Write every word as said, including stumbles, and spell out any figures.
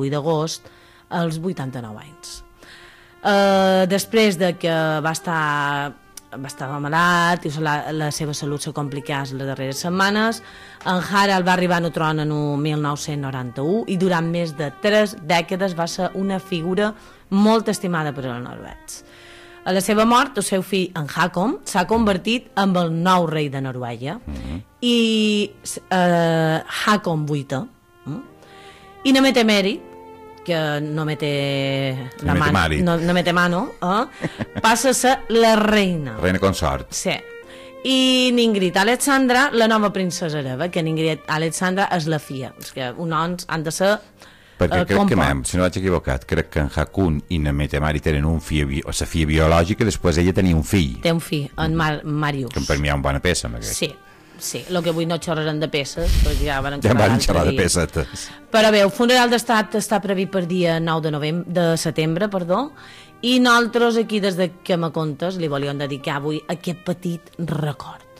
vuit d'agost als vuitanta-nou anys. Uh, després de que va estar, va estar malalt i la, la seva salut s'ha complicat les darreres setmanes, en Harald va arribar a tron en mil nou-cents noranta-u i durant més de tres dècades va ser una figura molt estimada per als noruecs. A la seva mort, el seu fill, en Håkon, s'ha convertit en el nou rei de Noruega mm-hmm. i uh, Håkon vuitè mm? i no mete mèrit que no mete la no mano, no, no mete mano eh? passa a ser la reina reina consort sí. I Ingrid Alexandra la nova princesa hereva, que Ingrid Alexandra és la filla, és que uns noms han de ser perquè uh, crec que, mem, si no vaig equivocat, crec que en Håkon i na Mette-Marit tenen un fill, o sa filla biològica, i després ella tenia un fill té un fill, en Mar Marius, que per mi hi ha una bona peça amb aquest. sí. Sí, el que avui no xerrarem de peces, perquè ja van ja van xerrar de dia. pessetes. Però bé, el funeral d'estat està previst per dia nou de, novembre, de setembre, perdó, i nosaltres aquí, des de que me contes, li volíem dedicar avui aquest petit record.